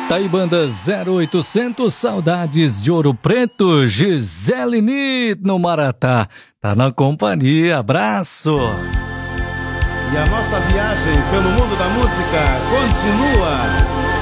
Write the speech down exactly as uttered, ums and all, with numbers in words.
Tá aí, banda zero oitocentos, saudades de Ouro Preto, Gisele Nit no Maratá. Tá na companhia, abraço. E a nossa viagem pelo mundo da música continua.